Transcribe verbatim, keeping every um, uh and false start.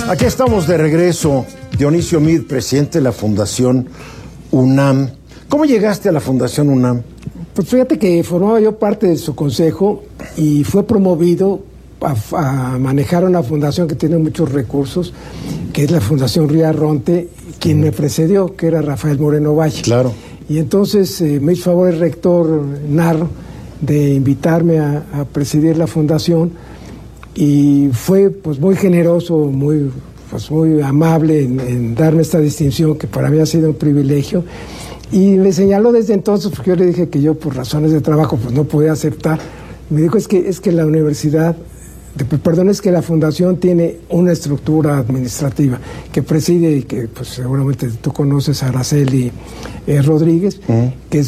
Aquí estamos de regreso. Dionisio Mid, presidente de la Fundación UNAM. ¿Cómo llegaste a la Fundación UNAM? Pues fíjate que formaba yo parte de su consejo y fue promovido a, a manejar una fundación que tiene muchos recursos, que es la Fundación Ría Ronte, quien me precedió, que era Rafael Moreno Valle. Claro. Y entonces eh, me hizo favor el rector Narro de invitarme a, a presidir la fundación, y fue pues muy generoso, muy, pues, muy amable en, en darme esta distinción que para mí ha sido un privilegio. Y me señaló desde entonces, porque yo le dije que yo por razones de trabajo pues no podía aceptar. Me dijo, es que, es que la universidad, de, perdón, es que la fundación tiene una estructura administrativa que preside, y que pues seguramente tú conoces, a Araceli eh, Rodríguez, uh-huh. que es